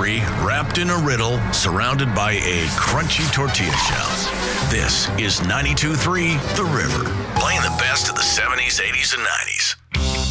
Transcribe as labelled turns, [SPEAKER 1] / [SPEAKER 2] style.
[SPEAKER 1] mystery wrapped in a riddle surrounded by a crunchy tortilla shell. This is 92.3 The River, playing the best of the 70s, 80s, and 90s.